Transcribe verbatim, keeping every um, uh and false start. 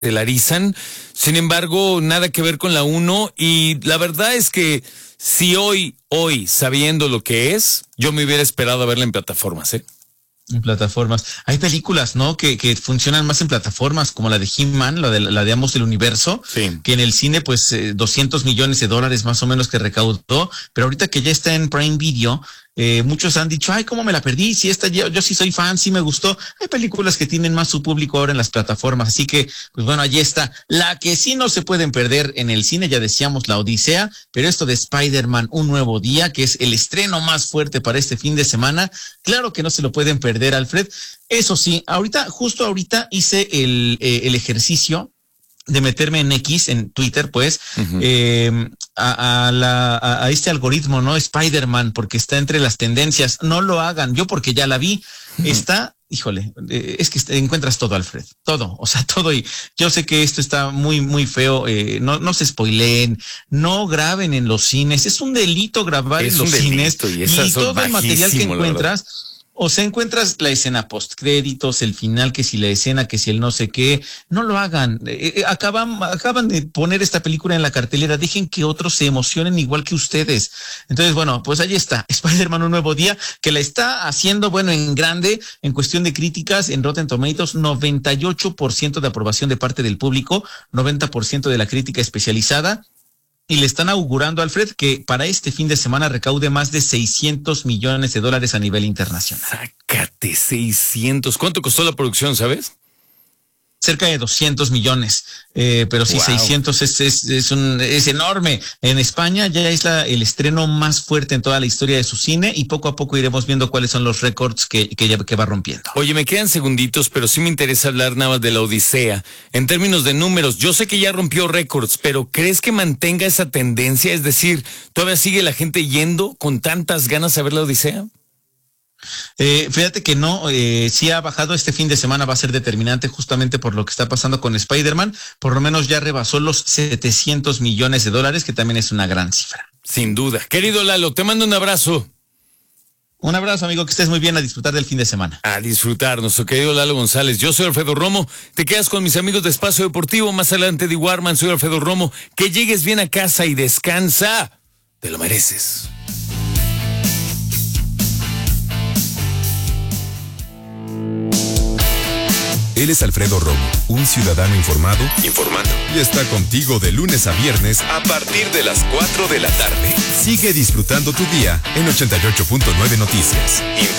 estelarizan. Sin embargo, nada que ver con la uno. Y la verdad es que si hoy, hoy, sabiendo lo que es, yo me hubiera esperado a verla en plataformas, ¿eh? En plataformas. Hay películas, ¿no? Que, que funcionan más en plataformas, como la de He-Man, la de, la de Amos del Universo, sí. Que en el cine, pues, eh, doscientos millones de dólares más o menos que recaudó, pero ahorita que ya está en Prime Video, eh, muchos han dicho, ay, ¿cómo me la perdí? Si esta, yo, yo sí soy fan, sí me gustó. Hay películas que tienen más su público ahora en las plataformas, así que, pues bueno, allí está. La que sí no se pueden perder en el cine, ya decíamos, La Odisea, pero esto de Spider-Man, Un Nuevo Día, que es el estreno más fuerte para este fin de semana, claro que no se lo pueden perder, Alfred. Eso sí, ahorita, justo ahorita hice el, eh, el ejercicio de meterme en X, en Twitter, pues, uh-huh. eh, a, a, la, a, a este algoritmo, ¿no? Spider-Man, porque está entre las tendencias. No lo hagan, yo porque ya la vi, uh-huh. Está, híjole, eh, es que encuentras todo, Alfred, todo, o sea, todo. Y yo sé que esto está muy, muy feo, eh, no, no se spoileen, no graben en los cines, es un delito grabar es en los cines, y, y todo el material que encuentras. O sea, encuentras la escena postcréditos, el final, que si la escena, que si el no sé qué, no lo hagan. Eh, acaban, acaban de poner esta película en la cartelera, dejen que otros se emocionen igual que ustedes. Entonces, bueno, pues ahí está, Spider-Man Un Nuevo Día, que la está haciendo, bueno, en grande, en cuestión de críticas, en Rotten Tomatoes, noventa y ocho por ciento de aprobación de parte del público, noventa por ciento de la crítica especializada. Y le están augurando, Alfred, que para este fin de semana recaude más de seiscientos millones de dólares a nivel internacional. Sácate, seiscientos. ¿Cuánto costó la producción, sabes? Cerca de doscientos millones, eh, pero sí, wow. seiscientos es, es, es, un, es enorme. En España ya es la, el estreno más fuerte en toda la historia de su cine, y poco a poco iremos viendo cuáles son los récords que, que, ya, que va rompiendo. Oye, me quedan segunditos, pero sí me interesa hablar nada más de La Odisea. En términos de números, yo sé que ya rompió récords, pero ¿crees que mantenga esa tendencia? Es decir, ¿todavía sigue la gente yendo con tantas ganas a ver La Odisea? Eh, fíjate que no, eh, sí ha bajado. Este fin de semana va a ser determinante justamente por lo que está pasando con Spider-Man. Por lo menos ya rebasó los setecientos millones de dólares, que también es una gran cifra. Sin duda. Querido Lalo, te mando un abrazo. Un abrazo, amigo, que estés muy bien, a disfrutar del fin de semana. A disfrutar, nuestro querido Lalo González. Yo soy Alfredo Romo, te quedas con mis amigos de Espacio Deportivo. Más adelante de Warman, soy Alfredo Romo. Que llegues bien a casa y descansa. Te lo mereces. Él es Alfredo Romo, un ciudadano informado, informando, y está contigo de lunes a viernes a partir de las cuatro de la tarde. Sigue disfrutando tu día en ochenta y ocho punto nueve Noticias.